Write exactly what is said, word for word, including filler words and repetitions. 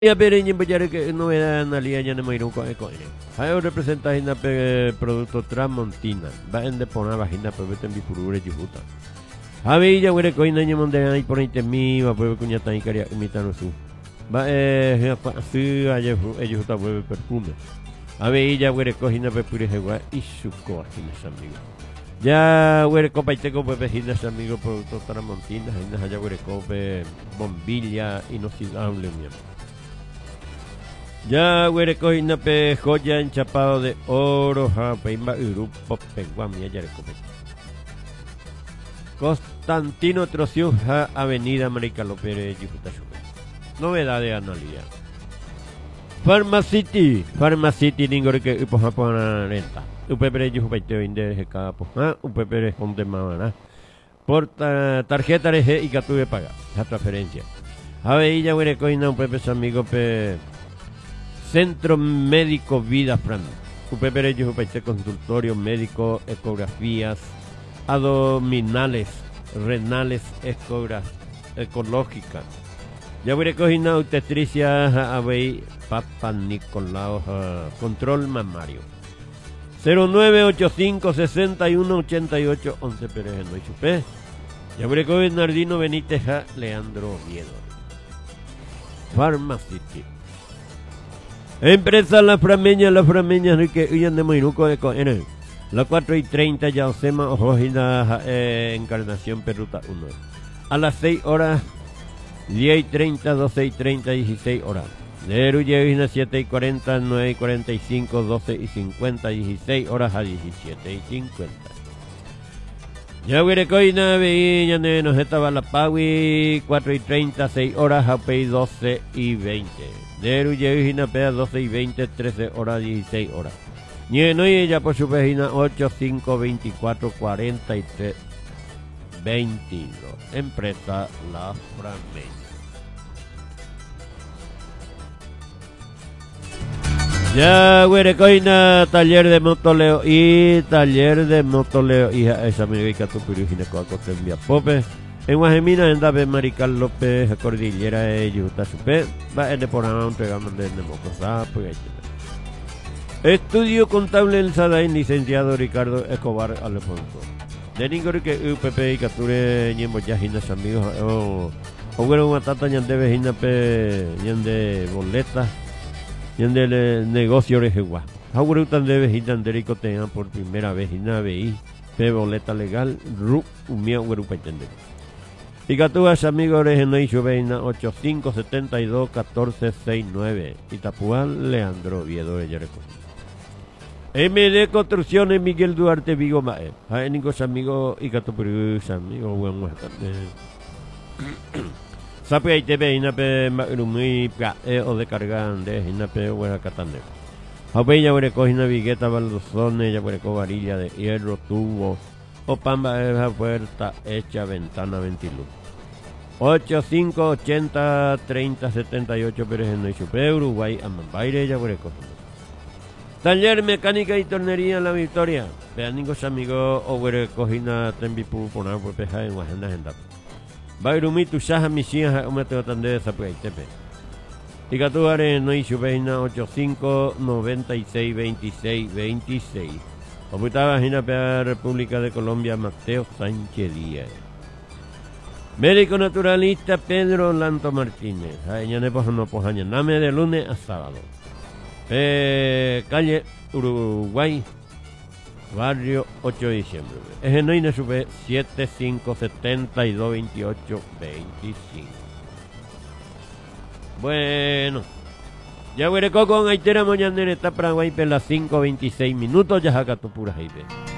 Ya pereña bayar que no era analia ya no me irán con eco. Hay representa hina pe producto Tramontina. Va en depona vagina pe vete en bifurure jibuta. Habe ya were coina ni monde ai por inte mi va pe cuña tan caria imitano su. Va eh su aye ellos ta webe perfume. Habe ya were coina pe pure jegua y su coagina amigo. Ya were copa iteco pe hina amigo producto Tramontina, hina ya were cope bombilla inoxidable mi amor. Ya huereco y nape joya enchapado de oro, ja, peimba urupo, penguamia, ya recope. Constantino Trociu, ja, Avenida Marica López de Yujutachupe. Novedad de Analia. Pharmacity, Pharmacity, ningore que upo japona renta. Upepere Yujupeteo inde de capo, ah, upepere ponte mamana. Por tarjeta de G y que tuve paga, la transferencia. A ver, ya huereco y na upepe amigo pe. Centro Médico Vida Fran. Upepere Yujupaite consultorio médico, ecografías, abdominales, renales, ecografía ecológica. Ya voy a coger una obstetricia a ver Papa Nicolau, control mamario. cero nueve ocho cinco sesenta y uno ochenta y ocho once Pérez no chupé. Ya voy a coger Nardino Benítez a Leandro Oviedo. Pharmacity. Empresa La Frameña, La Frameña, que huyan de Moiruco de Coene. La cuatro y treinta, ya Osema, Ojojina, eh, Encarnación Perruta uno. A las seis horas, diez y treinta, doce y treinta, dieciséis horas. Neruyevina, siete y cuarenta, nueve y cuarenta y cinco, doce y cincuenta, dieciséis horas a diecisiete y cincuenta. Ya Huirecoina, veía, nos estaba la Paui, cuatro y treinta, seis horas, a Pei, doce y veinte. Deru Yevina Pea doce y veinte, trece horas, dieciséis horas. Nieno y ella por su vecina ocho, cinco, veinticuatro, cuarenta y tres, veintidós. Empresa La Frameña. Ya Huerecoina, taller de motoleo y taller de motoleo. Hija, esa amiga tu pirujina coaco te envía pope. En Guajemina, en David Marical López, Cordillera de Yutasupe, va en el programa entregamos de Nemocosá, pues Estudio Contable El Sadain, licenciado Ricardo Escobar Alfonso. De ningún que U P P y Cature, Ñembo Yajinas, amigos, o bueno, una tata ñande vejina pe, ñande boleta, ñande negocio rejegua. Agurutan de vejina anderico tengan por primera vez, y veí, pe boleta legal, ru, umia, guerupa entender. Y Catúas, amigos, en Veina ocho cinco siete dos uno cuatro seis nueve. Itapuán, Leandro Oviedo de Yereco. M D Construcciones, Miguel Duarte, Vigo Mae. Hay ningún amigo y Catupurus, amigo, bueno, Sape y T V, Inape, Macrumi, o de Cargande, Inape, Huera Catane. Apeya, Huereco, Inavigueta, Baldozone, Yahuereco, Varilla de Hierro, Tubo. O Pamba es la puerta hecha ventana ventiluz. ocho cinco ochenta treinta setenta y ocho Pérez en Chupé, Uruguay, Amambaire, Yaguareco. Taller Mecánica y Tornería en La Victoria. Vean ningos amigos o Cojina Tembipu poner por peja en Guajana Agenda. Bairumi tu Saja Misia, un metro de Zapuay Tepe. Y Catuare no y Chupeina ocho cinco noventa y seis veintiséis veintiséis. Oputaba Ginapea, República de Colombia, Mateo Sánchez Díaz. Médico naturalista Pedro Lanto Martínez. No Name de lunes a sábado. Eh, calle Uruguay, barrio ocho de diciembre. Es en Noina Sube siete cinco setenta y dos veintiocho veinticinco. Bueno. Ya huereco con Aitera Moñandere está para Guaype las cinco veintiséis minutos. Ya saca tu pura Jaibe.